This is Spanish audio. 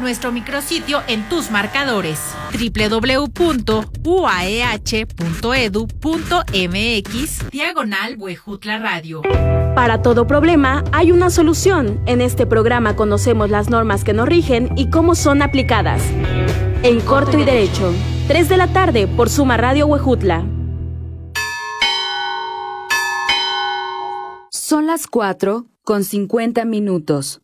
nuestro micrositio en tus marcadores www.uaeh.edu.mx/Huejutla Radio. Para todo problema hay una solución. En este programa conocemos las normas que nos rigen y cómo son aplicadas. En Corto y Derecho, 3 de la tarde por Suma Radio Huejutla. Son las 4:50.